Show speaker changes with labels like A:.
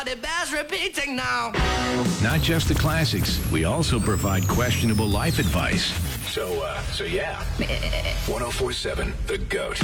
A: but it bears repeating now.
B: Not just the classics, we also provide questionable life advice.
C: So yeah. 104.7 The GOAT.